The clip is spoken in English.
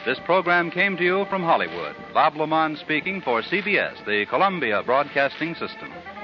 This program came to you from Hollywood. Bob LeMond speaking for CBS, the Columbia Broadcasting System.